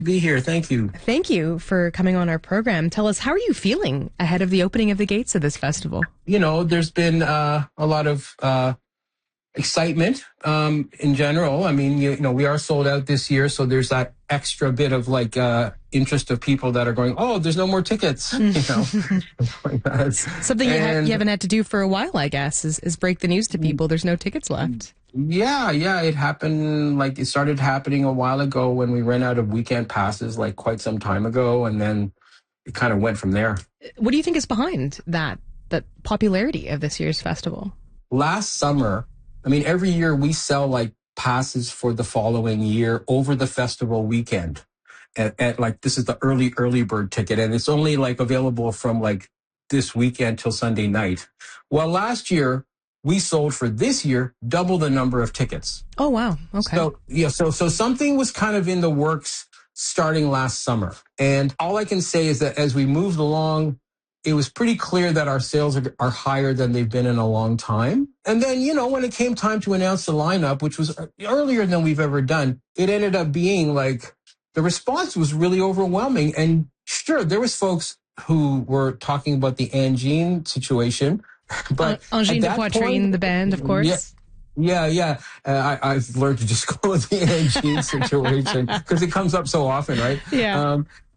Be here. Thank you. Thank you for coming on our program. Tell us, how are you feeling ahead of the opening of the gates of this festival? There's been a lot of excitement in general. I mean, we are sold out this year, so there's that extra bit of interest of people that are going, oh, there's no more tickets. Something you haven't had to do for a while, I guess, is break the news to people. There's no tickets left. Yeah, it happened. It started happening a while ago when we ran out of weekend passes, quite some time ago, and then it kind of went from there. What do you think is behind that popularity of this year's festival? Last summer, every year we sell passes for the following year over the festival weekend. At this is the early bird ticket, and it's only available from this weekend till Sunday night. Well, last year we sold for this year double the number of tickets. Oh wow! Okay. So something was kind of in the works starting last summer, and all I can say is that as we moved along, it was pretty clear that our sales are higher than they've been in a long time. And then, when it came time to announce the lineup, which was earlier than we've ever done, it ended up being the response was really overwhelming. And sure, there was folks who were talking about the Angine situation. But Angine de Poitrine, the band, of course. Yeah. I've learned to just call it the Angine situation because it comes up so often, right? Yeah.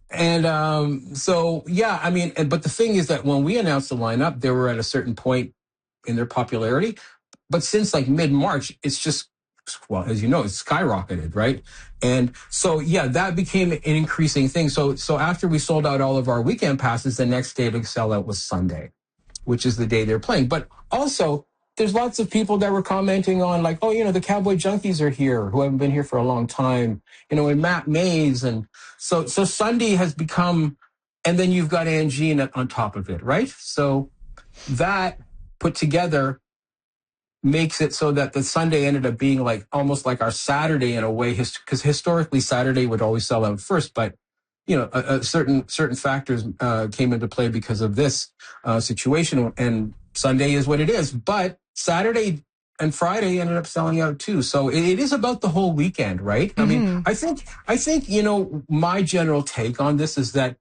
But the thing is that when we announced the lineup, they were at a certain point in their popularity. But since mid-March, it's just, well, as you know, it's skyrocketed, right? And so, that became an increasing thing. So after we sold out all of our weekend passes, the next day to sell out was Sunday, which is the day they're playing. But also, there's lots of people that were commenting on the Cowboy Junkies are here, who haven't been here for a long time, and Matt Mays. And so Sunday has become, and then you've got Angine on top of it, right? So that put together makes it so that the Sunday ended up being almost like our Saturday in a way, because historically Saturday would always sell out first, but certain factors came into play because of this situation, and Sunday is what it is. But Saturday and Friday ended up selling out too. So it is about the whole weekend, right? Mm-hmm. I think my general take on this is that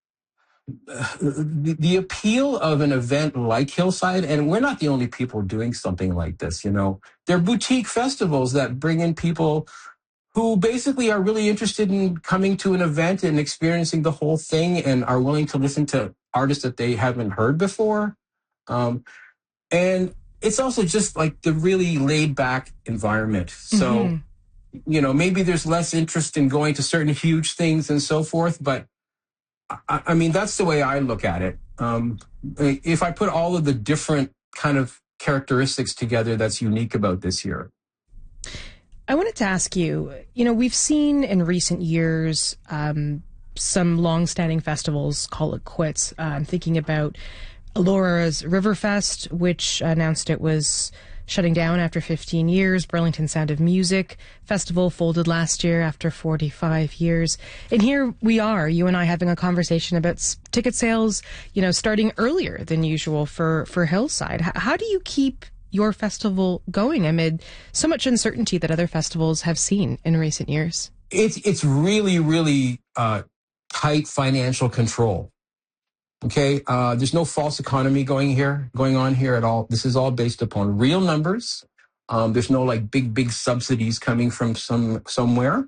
the appeal of an event like Hillside, and we're not the only people doing something like this, they're boutique festivals that bring in people who basically are really interested in coming to an event and experiencing the whole thing and are willing to listen to artists that they haven't heard before. And it's also just the really laid back environment. So, maybe there's less interest in going to certain huge things and so forth. But that's the way I look at it. If I put all of the different kind of characteristics together, that's unique about this year. I wanted to ask you, we've seen in recent years some long-standing festivals call it quits. I'm thinking about Aurora's Riverfest, which announced it was shutting down after 15 years. Burlington Sound of Music Festival folded last year after 45 years. And here we are, you and I, having a conversation about ticket sales, starting earlier than usual for Hillside. How do you keep your festival going amid so much uncertainty that other festivals have seen in recent years? It's really, really tight financial control. Okay, there's no false economy going on here at all. This is all based upon real numbers. There's no big subsidies coming from somewhere.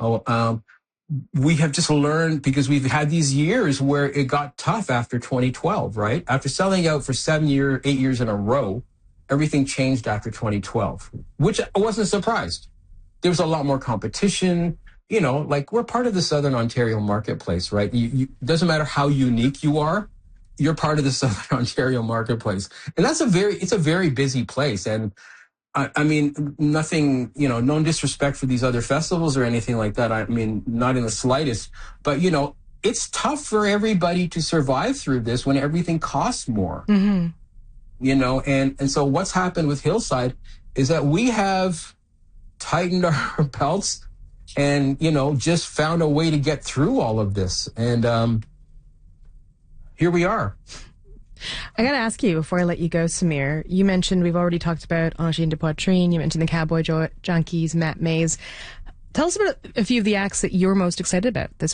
We have just learned, because we've had these years where it got tough after 2012, right? After selling out for 8 years in a row, everything changed after 2012, which I wasn't surprised. There was a lot more competition. We're part of the Southern Ontario marketplace, right? It doesn't matter how unique you are, you're part of the Southern Ontario marketplace. And it's a very busy place. And nothing, no disrespect for these other festivals or anything like that. Not in the slightest, but it's tough for everybody to survive through this when everything costs more. Mm-hmm. And so what's happened with Hillside is that we have tightened our belts and, just found a way to get through all of this. And here we are. I got to ask you before I let you go, Samir, you mentioned, we've already talked about Angine de Poitrine, you mentioned the Cowboy Junkies, Matt Mays. Tell us about a few of the acts that you're most excited about this